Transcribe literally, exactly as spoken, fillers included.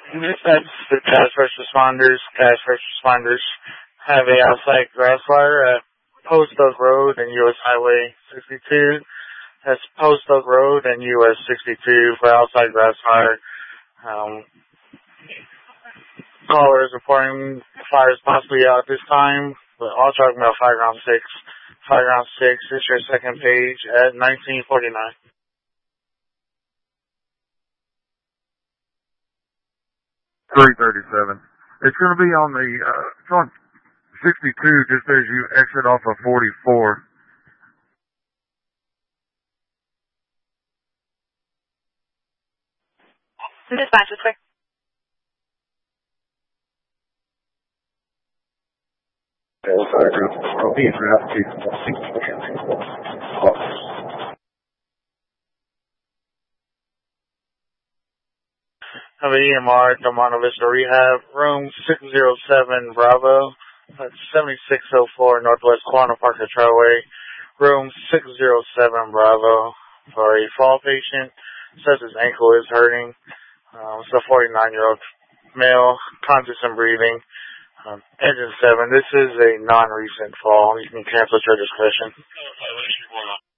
That's the task first responders. Task first responders have a outside grass fire at Post Oak Road and U S Highway sixty-two. That's Post Oak Road and U S sixty-two for outside grass fire. Um, caller is reporting fire is possibly out this time, but all talking about Fireground six. Fireground six is your second page at nineteen forty-nine. three thirty-seven. It's going to be on the, uh, it's on sixty-two just as you exit off of forty-four. Dispatch, this way. Have an E M R at the Monte Vista Rehab, room six oh seven Bravo, that's seventy-six oh four Northwest Quantum Park Trailway, room six oh seven Bravo, for a fall patient. Says his ankle is hurting. Um, it's a forty-nine-year-old male, conscious and breathing. Um, engine seven, this is a non-recent fall. You can cancel at your discretion.